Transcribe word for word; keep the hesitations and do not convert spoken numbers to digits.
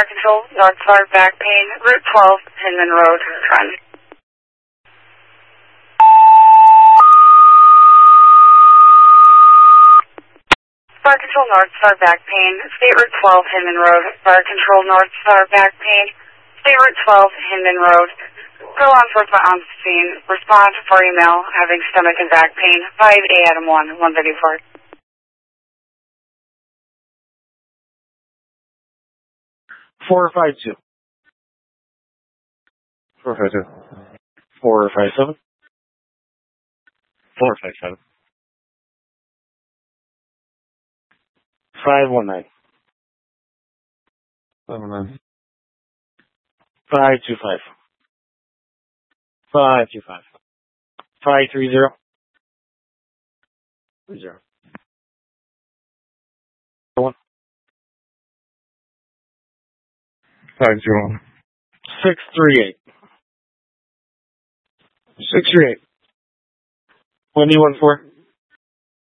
Fire Control, North Star, back pain, Route twelve, Hinman Road, Trent. Fire Control, North Star, back pain, State Route twelve, Hinman Road. Fire Control, North Star, back pain, State Route twelve, Hinman Road. Go on enforcement on scene. Respond for email having stomach and back pain. five A Adam one, one thirty-four. Four five two. Four five two. Four five seven. Four five seven. Five one nine. Five one nine. Five two five. Five two five. Five three zero. Three zero. One. Five zero one. Six three eight. Six three eight. What do you want for?